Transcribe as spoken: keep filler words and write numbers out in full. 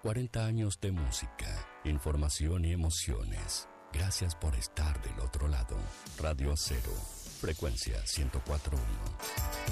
cuarenta años de música, información y emociones. Gracias por estar del otro lado. Radio Cero, frecuencia ciento cuatro punto uno.